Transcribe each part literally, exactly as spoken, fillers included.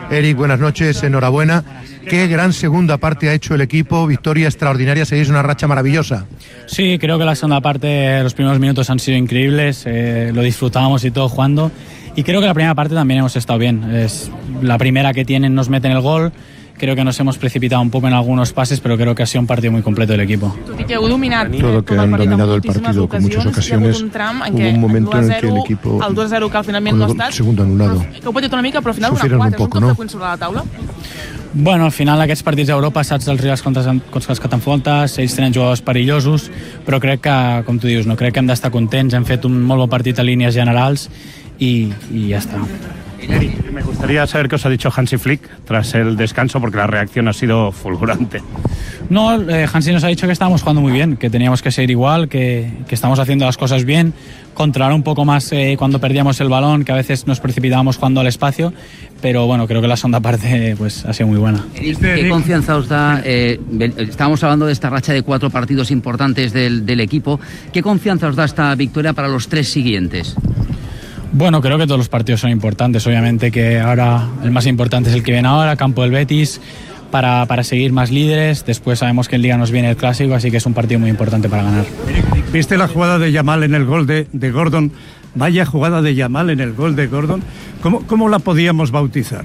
Eric, buenas noches, enhorabuena. Qué gran segunda parte ha hecho el equipo, victoria extraordinaria, seguís una racha maravillosa. Sí, creo que la segunda parte, los primeros minutos han sido increíbles, eh, lo disfrutábamos y todo jugando, y creo que la primera parte también hemos estado bien. Es la primera que tienen, nos meten el gol. Creo que nos hemos precipitado un poco en algunos pases, pero creo que ha sido un partido muy completo del equipo. Todo que han dominado el partido con muchas ocasiones, hubo un momento en el que el equipo, con el segundo anulado, sufrieron un poco, ¿no? Bueno, al final aquests partits d'Europa saps els rivals contra, contra els que t'enfrontes, ells tenen jugadors perillosos, però crec que, com tu dius, no crec que hem d'estar contents, hem fet un molt bon partit a línies generals i, i ja està. Eric, me gustaría saber qué os ha dicho Hansi Flick tras el descanso, porque la reacción ha sido fulgurante. No, eh, Hansi nos ha dicho que estábamos jugando muy bien, que teníamos que seguir igual, que, que estamos haciendo las cosas bien, controlar un poco más eh, cuando perdíamos el balón, que a veces nos precipitábamos jugando al espacio, pero bueno, creo que la segunda parte pues, ha sido muy buena. ¿Qué confianza os da? Eh, estábamos hablando de esta racha de cuatro partidos importantes del, del equipo. ¿Qué confianza os da esta victoria para los tres siguientes? Bueno, creo que todos los partidos son importantes. Obviamente que ahora el más importante es el que viene ahora, campo del Betis, para, para seguir más líderes. Después sabemos que en Liga nos viene el Clásico, así que es un partido muy importante para ganar. ¿Viste la jugada de Yamal en el gol de, de Gordon? Vaya jugada de Yamal en el gol de Gordon. ¿Cómo, cómo la podíamos bautizar?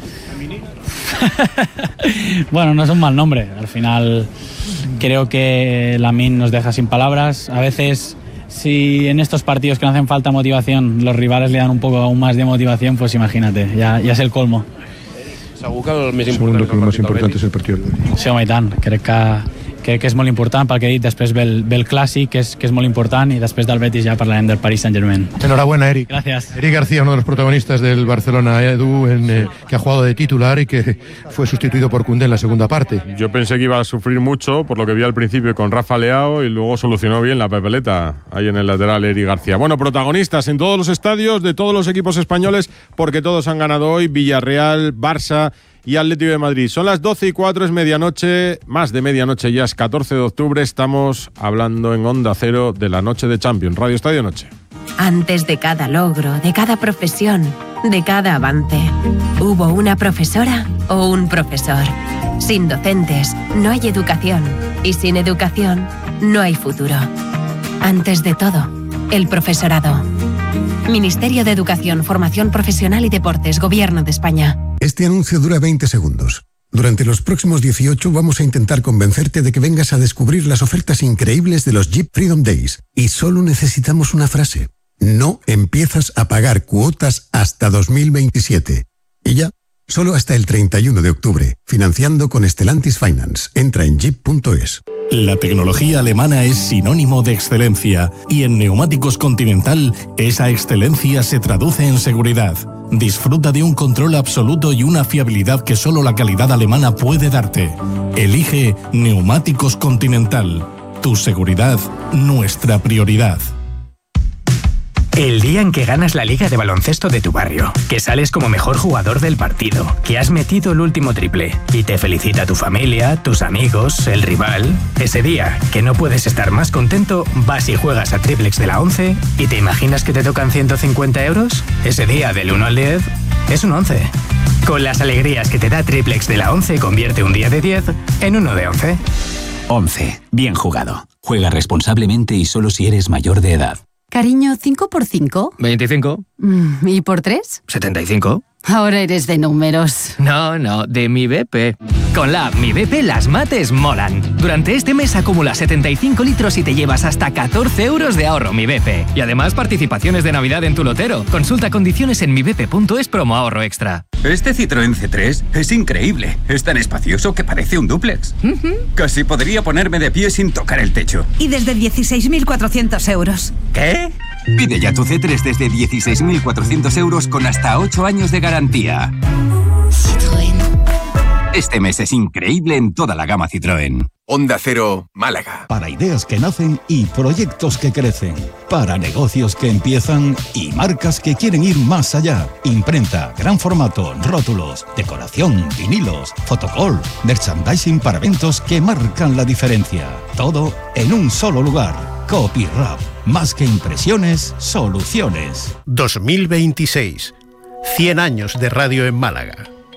Bueno, no es un mal nombre. Al final creo que Lamine nos deja sin palabras. A veces, si en estos partidos que no hacen falta motivación, los rivales le dan un poco aún más de motivación, pues imagínate, ya, ya es el colmo. Segur que el més important, que el més important és el partit. Sí, home, i tant. Crec que, crec que és molt important pel que he dit. Després ve el, ve el Clàssic, que és, que és molt important, i després del Betis ja parlarem del Paris Saint-Germain. Enhorabuena, Eric. Gracias. Eric García, uno de los protagonistas del Barcelona, Edu, en, eh, que ha jugado de titular y que fue sustituido por Koundé en la segunda parte. Yo pensé que iba a sufrir mucho por lo que vi al principio con Rafa Leao y luego solucionó bien la papeleta ahí en el lateral Eric García. Bueno, protagonistas en todos los estadios de todos los equipos españoles, porque todos han ganado hoy: Villarreal, Barça y Atlético de Madrid. Son las doce y cuatro, es medianoche, más de medianoche ya, es catorce de octubre, estamos hablando en Onda Cero de la noche de Champions, Radio Estadio Noche. Antes de cada logro, de cada profesión, de cada avance, hubo una profesora o un profesor. Sin docentes no hay educación, y sin educación no hay futuro. Antes de todo, el profesorado. Ministerio de Educación, Formación Profesional y Deportes, Gobierno de España. Este anuncio dura veinte segundos. Durante los próximos dieciocho vamos a intentar convencerte de que vengas a descubrir las ofertas increíbles de los Jeep Freedom Days. Y solo necesitamos una frase. No empiezas a pagar cuotas hasta dos mil veintisiete. Y ya, solo hasta el treinta y uno de octubre. Financiando con Stellantis Finance. Entra en jeep punto es. La tecnología alemana es sinónimo de excelencia y en Neumáticos Continental esa excelencia se traduce en seguridad. Disfruta de un control absoluto y una fiabilidad que solo la calidad alemana puede darte. Elige Neumáticos Continental. Tu seguridad, nuestra prioridad. El día en que ganas la liga de baloncesto de tu barrio, que sales como mejor jugador del partido, que has metido el último triple y te felicita tu familia, tus amigos, el rival. Ese día, que no puedes estar más contento, vas y juegas a Triplex de la once y te imaginas que te tocan ciento cincuenta euros. Ese día, del uno al diez, es un once. Con las alegrías que te da Triplex de la once, convierte un día de diez en uno de once. once. Bien jugado. Juega responsablemente y solo si eres mayor de edad. Cariño, ¿cinco por cinco? veinticinco. ¿Y por tres? setenta y cinco. Ahora eres de números. No, no, de Mi B P. Con la app Mi B P las mates molan. Durante este mes acumula setenta y cinco litros y te llevas hasta catorce euros de ahorro Mi B P. Y además participaciones de Navidad en tu lotero. Consulta condiciones en mi b p punto es promo ahorro extra. Este Citroën C tres es increíble. Es tan espacioso que parece un dúplex. Uh-huh. Casi podría ponerme de pie sin tocar el techo. Y desde dieciséis mil cuatrocientos euros. ¿Qué? Pide ya tu C tres desde dieciséis mil cuatrocientos euros con hasta ocho años de garantía. Citroën. Este mes es increíble en toda la gama Citroën. Onda Cero, Málaga. Para ideas que nacen y proyectos que crecen. Para negocios que empiezan y marcas que quieren ir más allá. Imprenta, gran formato, rótulos, decoración, vinilos, fotocall, merchandising para eventos que marcan la diferencia. Todo en un solo lugar. Copyrap. Más que impresiones, soluciones. dos mil veintiséis. cien años de radio en Málaga.